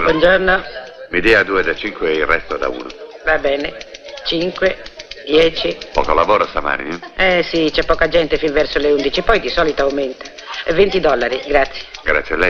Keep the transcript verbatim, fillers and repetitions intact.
Buongiorno. Buongiorno. Mi dia due da cinque e il resto da uno. Va bene. cinque, dieci. Poco lavoro stamani, eh? Eh sì, c'è poca gente fin verso le undici, poi di solito aumenta. venti dollari, grazie. Grazie a lei.